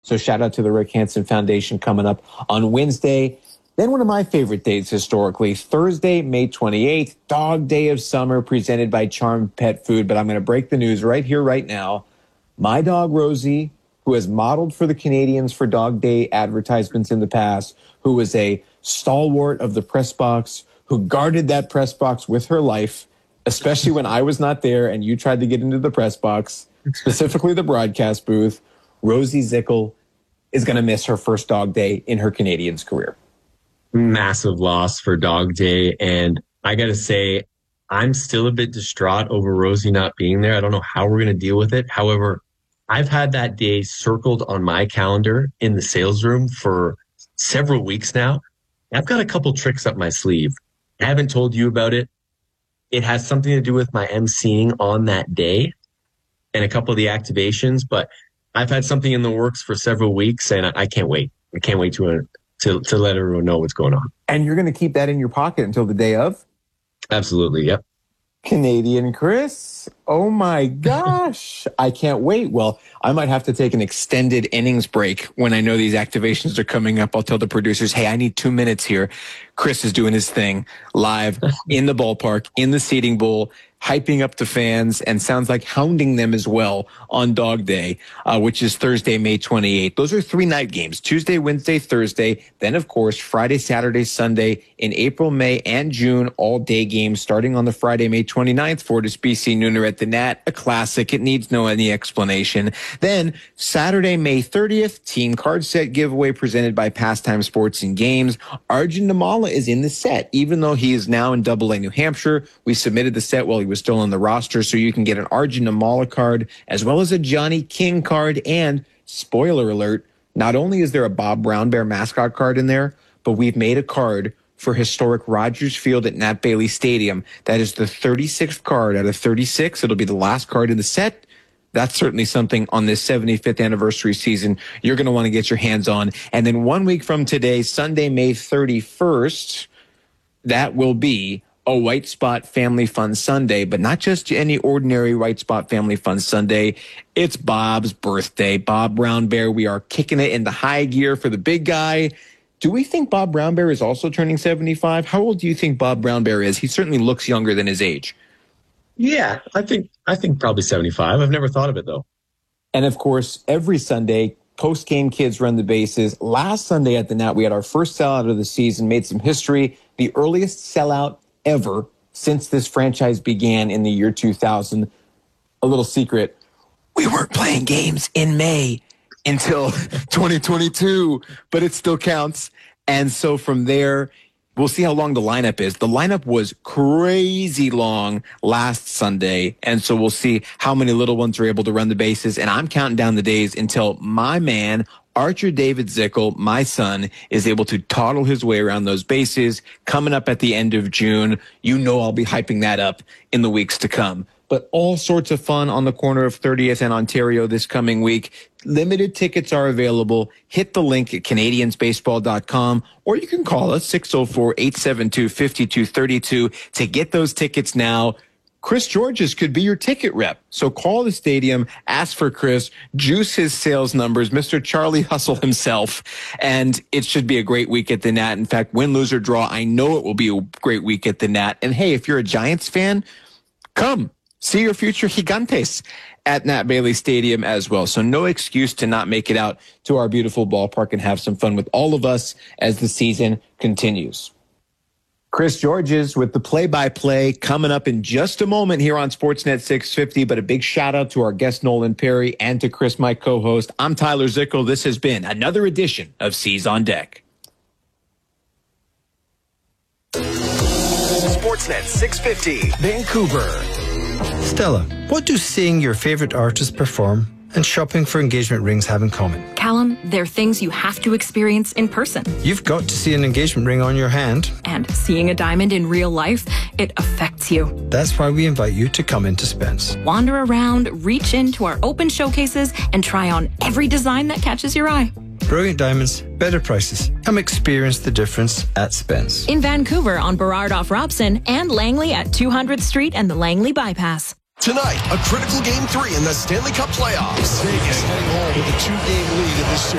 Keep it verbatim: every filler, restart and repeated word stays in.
So shout out to the Rick Hansen Foundation coming up on Wednesday. Then one of my favorite days historically, Thursday, May twenty-eighth, Dog Day of Summer, presented by Charmed Pet Food. But I'm going to break the news right here, right now. My dog, Rosie, who has modeled for the Canadians for Dog Day advertisements in the past, who was a stalwart of the press box, who guarded that press box with her life, especially when I was not there and you tried to get into the press box, specifically the broadcast booth. Rosie Zickel is going to miss her first Dog Day in her Canadians career. Massive loss for Dog Day. And I got to say, I'm still a bit distraught over Rosie not being there. I don't know how we're going to deal with it. However, I've had that day circled on my calendar in the sales room for several weeks now. I've got a couple tricks up my sleeve. I haven't told you about it. It has something to do with my emceeing on that day and a couple of the activations, but I've had something in the works for several weeks, and I, I can't wait. I can't wait to uh, to to let everyone know what's going on. And you're going to keep that in your pocket until the day of? Absolutely, yep. Canadian Chris. Oh my gosh. I can't wait. Well, I might have to take an extended innings break when I know these activations are coming up. I'll tell the producers, hey, I need two minutes here. Chris is doing his thing live in the ballpark, in the seating bowl, hyping up the fans, and sounds like hounding them as well on Dog Day, uh, which is Thursday, May twenty-eighth. Those are three night games, Tuesday, Wednesday, Thursday. Then, of course, Friday, Saturday, Sunday in April, May, and June, all day games starting on the Friday, May twenty-ninth. Fortis B C Nooner at the Nat, a classic. It needs no any explanation. Then Saturday, May thirtieth, team card set giveaway presented by Pastime Sports and Games. Arjun Namala is in the set, even though he is now in Double A New Hampshire. We submitted the set while he was still on the roster, so you can get an Arjun Namala card as well as a Johnny King card. And spoiler alert, not only is there a Bob Brown Bear mascot card in there, but we've made a card for historic Rogers Field at Nat Bailey Stadium. That is the thirty-sixth card out of thirty-six. It'll be the last card in the set. That's certainly something on this seventy-fifth anniversary season you're going to want to get your hands on. And then one week from today, Sunday, May thirty-first, that will be a White Spot Family Fun Sunday, but not just any ordinary White Spot Family Fun Sunday. It's Bob's birthday. Bob Brown Bear, we are kicking it into high gear for the big guy. Do we think Bob Brown Bear is also turning seventy-five? How old do you think Bob Brown Bear is? He certainly looks younger than his age. Yeah, I think I think probably seventy-five. I've never thought of it, though. And, of course, every Sunday, post-game kids run the bases. Last Sunday at the Nat, we had our first sellout of the season, made some history, the earliest sellout ever since this franchise began in the year two thousand. A little secret, we weren't playing games in May until twenty twenty-two, but it still counts. And so from there, we'll see how long the lineup is. The lineup was crazy long last Sunday, and so we'll see how many little ones are able to run the bases. And I'm counting down the days until my man, Archer David Zickel, my son, is able to toddle his way around those bases. Coming up at the end of June, you know I'll be hyping that up in the weeks to come. But all sorts of fun on the corner of thirtieth and Ontario this coming week. Limited tickets are available. Hit the link at Canadians Baseball dot com, or you can call us six oh four, eight seven two, five two three two to get those tickets now. Chris Georges could be your ticket rep. So call the stadium, ask for Chris, juice his sales numbers, Mister Charlie Hustle himself, and it should be a great week at the Nat. In fact, win, lose, or draw, I know it will be a great week at the Nat. And hey, if you're a Giants fan, come. See your future Gigantes at Nat Bailey Stadium as well. So no excuse to not make it out to our beautiful ballpark and have some fun with all of us as the season continues. Chris Georges with the play-by-play coming up in just a moment here on Sportsnet six fifty. But a big shout-out to our guest Nolan Perry and to Chris, my co-host. I'm Tyler Zickel. This has been another edition of C's on Deck. Sportsnet six fifty, Vancouver. Stella, what do seeing your favorite artist perform and shopping for engagement rings have in common? Callum, they're things you have to experience in person. You've got to see an engagement ring on your hand. And seeing a diamond in real life, it affects you. That's why we invite you to come into Spence. Wander around, reach into our open showcases, and try on every design that catches your eye. Brilliant diamonds, better prices. Come experience the difference at Spence. In Vancouver on Burrard off Robson and Langley at two hundredth Street and the Langley Bypass. Tonight, a critical game three in the Stanley Cup playoffs. Vegas heading home with a two-game lead in this series.